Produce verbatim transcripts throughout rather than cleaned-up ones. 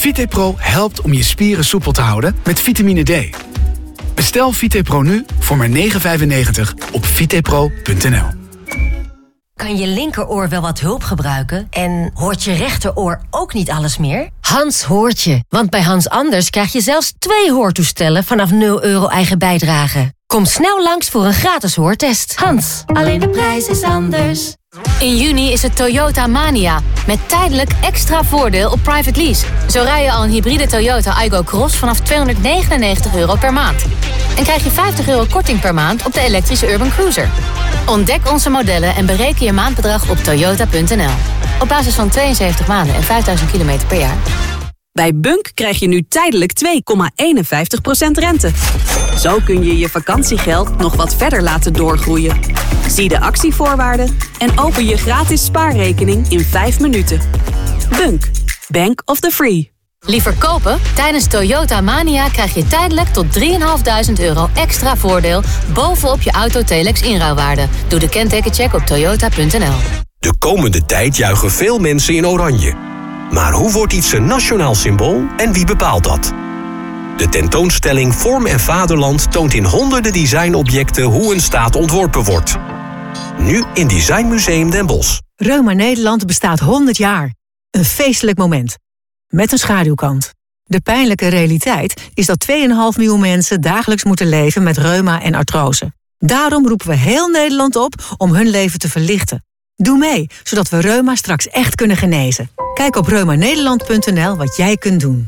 VitePro helpt om je spieren soepel te houden met vitamine D. Bestel VitePro nu voor maar negen vijfennegentig op vitepro punt n l. Kan je linkeroor wel wat hulp gebruiken en hoort je rechteroor ook niet alles meer? Hans hoort je, want bij Hans Anders krijg je zelfs twee hoortoestellen vanaf nul euro eigen bijdrage. Kom snel langs voor een gratis hoortest. Hans, alleen de prijs is anders. In juni is het Toyota Mania, met tijdelijk extra voordeel op private lease. Zo rij je al een hybride Toyota Aygo Cross vanaf tweehonderdnegenennegentig euro per maand. En krijg je vijftig euro korting per maand op de elektrische Urban Cruiser. Ontdek onze modellen en bereken je maandbedrag op toyota punt n l. Op basis van tweeënzeventig maanden en vijfduizend kilometer per jaar. Bij Bunk krijg je nu tijdelijk twee komma eenenvijftig procent rente. Zo kun je je vakantiegeld nog wat verder laten doorgroeien. Zie de actievoorwaarden en open je gratis spaarrekening in vijf minuten. Bunk, Bank of the Free. Liever kopen? Tijdens Toyota Mania krijg je tijdelijk tot drieduizend vijfhonderd euro extra voordeel bovenop je auto-Telex inruilwaarde. Doe de kentekencheck op toyota punt n l. De komende tijd juichen veel mensen in oranje. Maar hoe wordt iets een nationaal symbool en wie bepaalt dat? De tentoonstelling Vorm en Vaderland toont in honderden designobjecten hoe een staat ontworpen wordt. Nu in Designmuseum Den Bosch. Reuma Nederland bestaat honderd jaar. Een feestelijk moment. Met een schaduwkant. De pijnlijke realiteit is dat twee komma vijf miljoen mensen dagelijks moeten leven met reuma en artrose. Daarom roepen we heel Nederland op om hun leven te verlichten. Doe mee, zodat we reuma straks echt kunnen genezen. Kijk op reuma nederland punt n l wat jij kunt doen.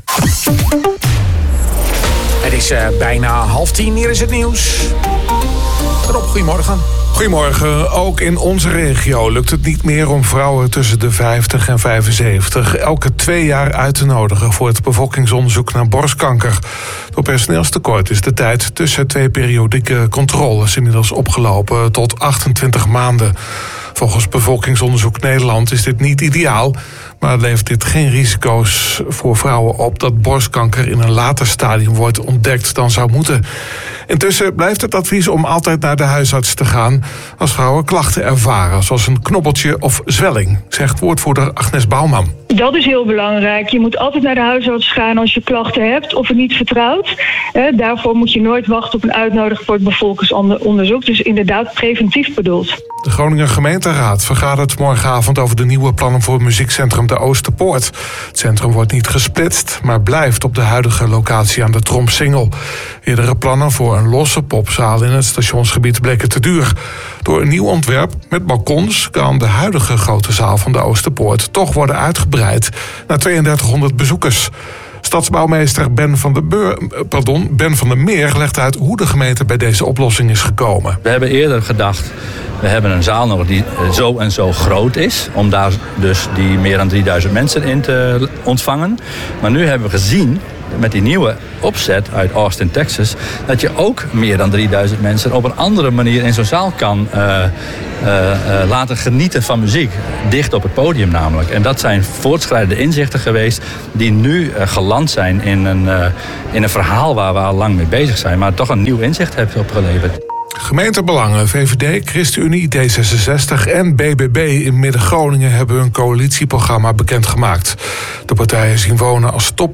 Het is uh, bijna half tien, hier is het nieuws. Rob, goedemorgen. Goedemorgen. Ook in onze regio lukt het niet meer om vrouwen tussen de vijftig en vijfenzeventig... elke twee jaar uit te nodigen voor het bevolkingsonderzoek naar borstkanker. Door personeelstekort is de tijd tussen twee periodieke controles inmiddels opgelopen tot achtentwintig maanden. Volgens Bevolkingsonderzoek Nederland is dit niet ideaal, maar levert dit geen risico's voor vrouwen op dat borstkanker in een later stadium wordt ontdekt dan zou moeten. Intussen blijft het advies om altijd naar de huisarts te gaan als vrouwen klachten ervaren, zoals een knobbeltje of zwelling, zegt woordvoerder Agnes Bouwman. Dat is heel belangrijk. Je moet altijd naar de huisarts gaan als je klachten hebt of het niet vertrouwt. Eh, daarvoor moet je nooit wachten op een uitnodiging voor het bevolkingsonderzoek. Dus inderdaad preventief bedoeld. De Groninger gemeenteraad vergadert morgenavond over de nieuwe plannen voor het muziekcentrum de Oosterpoort. Het centrum wordt niet gesplitst, maar blijft op de huidige locatie aan de Trompsingel. Eerdere plannen voor een losse popzaal in het stationsgebied bleken te duur. Door een nieuw ontwerp met balkons kan de huidige grote zaal van de Oosterpoort toch worden uitgebreid naar tweeëndertighonderd bezoekers. Stadsbouwmeester Ben van, de Beur, pardon, Ben van der Meer legt uit hoe de gemeente bij deze oplossing is gekomen. We hebben eerder gedacht, we hebben een zaal nodig die zo en zo groot is, om daar dus die meer dan drieduizend mensen in te ontvangen. Maar nu hebben we gezien, met die nieuwe opzet uit Austin, Texas, dat je ook meer dan drieduizend mensen op een andere manier in zo'n zaal kan uh, uh, uh, laten genieten van muziek. Dicht op het podium namelijk. En dat zijn voortschrijdende inzichten geweest die nu uh, geland zijn in een, uh, in een verhaal waar we al lang mee bezig zijn, maar toch een nieuw inzicht heeft opgeleverd. Gemeentebelangen, V V D, ChristenUnie, D zesenzestig en B B B in Midden-Groningen hebben hun coalitieprogramma bekendgemaakt. De partijen zien wonen als top